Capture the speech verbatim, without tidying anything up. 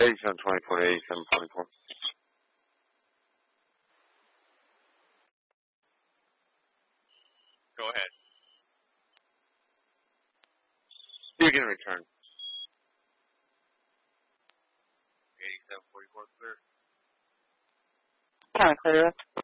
eighty-seven twenty-four, eighty-seven twenty-four. Go ahead. You can return. eighty-seven forty-four, clear. Kind of clear.